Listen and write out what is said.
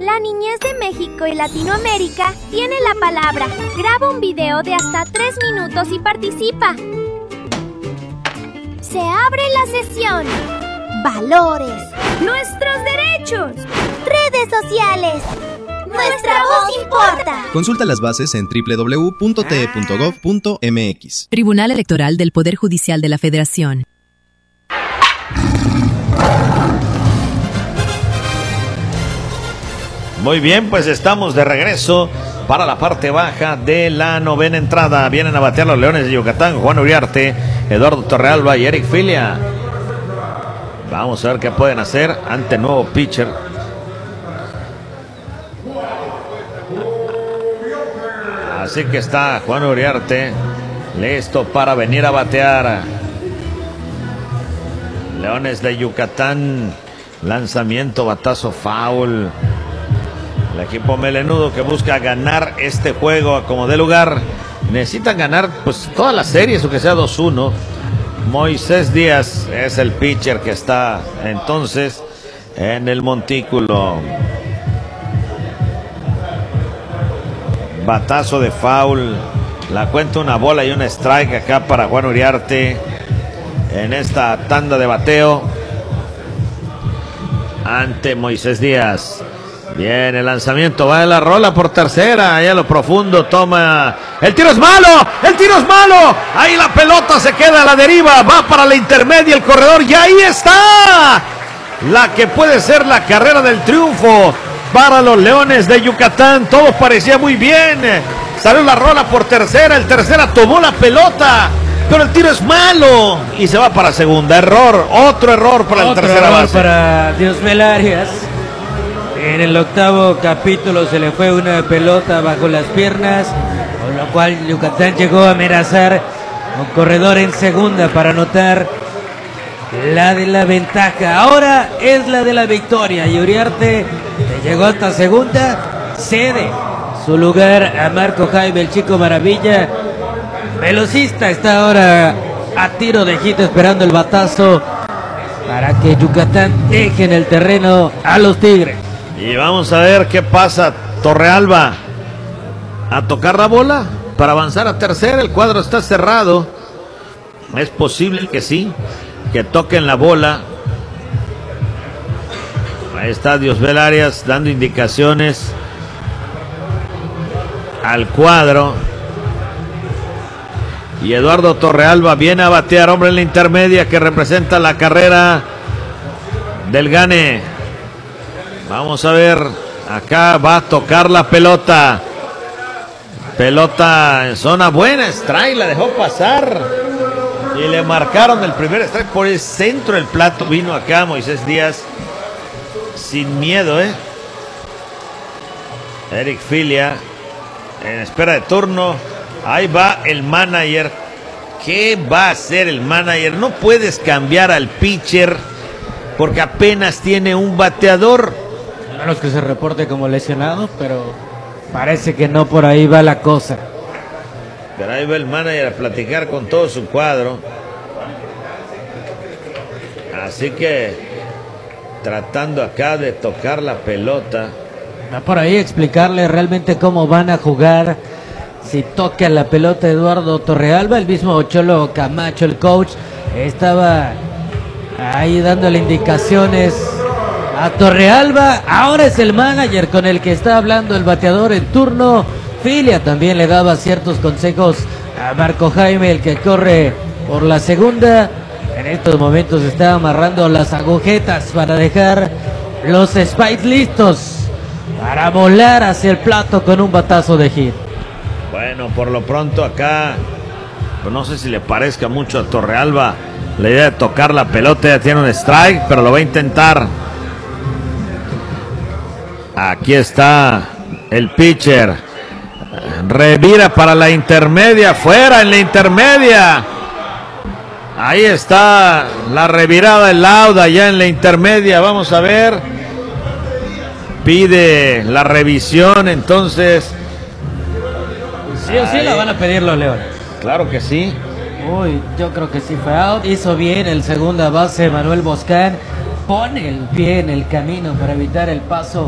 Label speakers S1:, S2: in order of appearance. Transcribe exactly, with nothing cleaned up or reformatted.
S1: La niñez de México y Latinoamérica tiene la palabra. Graba un video de hasta tres minutos y participa. Se abre la sesión. Valores. Nuestros derechos. Redes sociales. Nuestra voz importa.
S2: Consulta las bases en doble u doble u doble u punto t e punto gov punto m x.
S3: Tribunal Electoral del Poder Judicial de la Federación.
S4: Muy bien, pues estamos de regreso para la parte baja de la novena entrada. Vienen a batear los Leones de Yucatán, Juan Uriarte, Eduardo Torrealba y Eric Filia. Vamos a ver qué pueden hacer ante el nuevo pitcher. Así que está Juan Uriarte listo para venir a batear. Leones de Yucatán, lanzamiento, batazo, foul. El equipo melenudo que busca ganar este juego a como dé lugar. Necesitan ganar pues todas las series, o que sea dos uno. Moisés Díaz es el pitcher que está entonces en el montículo. Batazo de foul. La cuenta una bola y un strike acá para Juan Uriarte en esta tanda de bateo ante Moisés Díaz. Bien, el lanzamiento, va de la rola por tercera, allá a lo profundo, toma, el tiro es malo, el tiro es malo, ahí la pelota se queda a la deriva, va para la intermedia el corredor y ahí está, la que puede ser la carrera del triunfo para los Leones de Yucatán. Todo parecía muy bien, salió la rola por tercera, el tercera tomó la pelota, pero el tiro es malo y se va para segunda. Error, otro error para
S5: otro
S4: la tercera
S5: error
S4: base.
S5: Para Diosmel Arias. En el octavo capítulo se le fue una pelota bajo las piernas, con lo cual Yucatán llegó a amenazar un corredor en segunda para anotar la de la ventaja. Ahora es la de la victoria y Uriarte, que llegó hasta segunda, cede su lugar a Marco Jaime, el Chico Maravilla. Velocista está ahora a tiro de hit esperando el batazo para que Yucatán deje en el terreno a los Tigres.
S4: Y vamos a ver qué pasa. Torrealba a tocar la bola para avanzar a tercera. El cuadro está cerrado. Es posible que sí, que toquen la bola. Ahí está Diosmel Arias dando indicaciones al cuadro. Y Eduardo Torrealba viene a batear, hombre en la intermedia, que representa la carrera del Gane. Vamos a ver, acá va a tocar la pelota. Pelota en zona buena, strike, la dejó pasar. Y le marcaron el primer strike por el centro del plato. Vino acá Moisés Díaz sin miedo, ¿eh? Eric Filia en espera de turno. Ahí va el manager. ¿Qué va a hacer el manager? No puedes cambiar al pitcher porque apenas tiene un bateador.
S5: A menos que se reporte como lesionado, pero parece que no por ahí va la cosa.
S4: Pero ahí va el manager a platicar con todo su cuadro. Así que tratando acá de tocar la pelota.
S5: Va por ahí explicarle realmente cómo van a jugar. Si toca la pelota Eduardo Torrealba, el mismo Cholo Camacho, el coach, estaba ahí dándole indicaciones a Torrealba. Ahora es el manager con el que está hablando el bateador en turno. Filia también le daba ciertos consejos a Marco Jaime, el que corre por la segunda. En estos momentos está amarrando las agujetas para dejar los spikes listos para volar hacia el plato con un batazo de hit.
S4: Bueno, por lo pronto acá, pues no sé si le parezca mucho a Torrealba la idea de tocar la pelota. Ya tiene un strike, pero lo va a intentar. Aquí está el pitcher. Revira para la intermedia. Fuera en la intermedia. Ahí está la revirada del Lauda ya en la intermedia. Vamos a ver. Pide la revisión entonces.
S5: Sí o sí la van a pedir los Leones.
S4: Claro que sí.
S5: Uy, yo creo que sí fue out. Hizo bien el segunda base Manuel Boscán. Pone el pie en el camino para evitar el paso